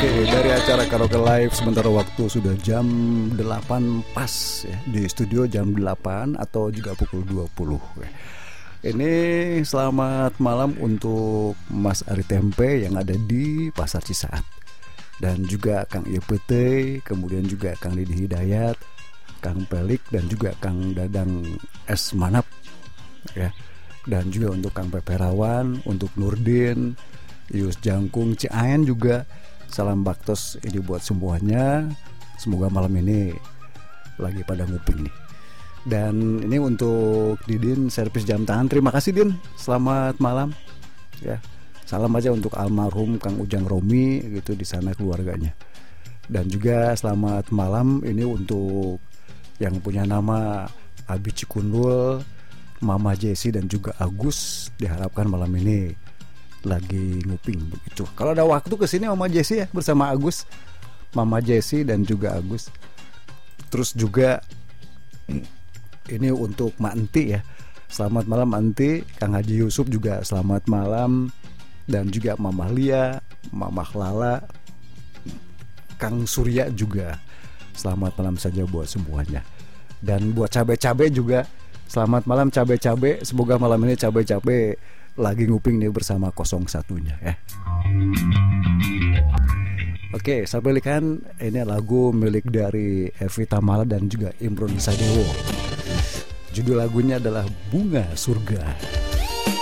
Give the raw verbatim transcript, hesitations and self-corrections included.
Oke, dari acara Karaoke Live sementara waktu sudah jam delapan pas ya, di studio jam delapan atau juga pukul dua puluh ya. Ini selamat malam untuk Mas Ari Tempe yang ada di Pasar Cisaat, dan juga Kang Y P T, kemudian juga Kang Didi Hidayat, Kang Pelik, dan juga Kang Dadang S Manap ya. Dan juga untuk Kang Peperawan, untuk Nurdin, Yus Jangkung, Ciaen juga. Salam baktos ini buat semuanya. Semoga malam ini lagi pada nguping nih. Dan ini untuk Didin servis jam tangan. Terima kasih Din. Selamat malam. Ya. Salam aja untuk almarhum Kang Ujang Romi gitu di sana keluarganya. Dan juga selamat malam ini untuk yang punya nama Abi Cikundul, Mama Jessi, dan juga Agus. Diharapkan malam ini lagi nguping begitu. Kalau ada waktu kesini Mama Jessi ya, bersama Agus, Mama Jessi dan juga Agus. Terus juga ini untuk Mak Enti ya. Selamat malam Mak Enti. Kang Haji Yusuf juga selamat malam. Dan juga Mama Lia, Mama Lala, Kang Surya juga selamat malam saja buat semuanya. Dan buat cabe-cabe juga selamat malam cabe-cabe. Semoga malam ini cabe-cabe lagi nguping nih bersama kosong satunya ya. Oke, saya pilihkan ini lagu milik dari Evi Tamala dan juga Imron Sadewo. Judul lagunya adalah Bunga Surga.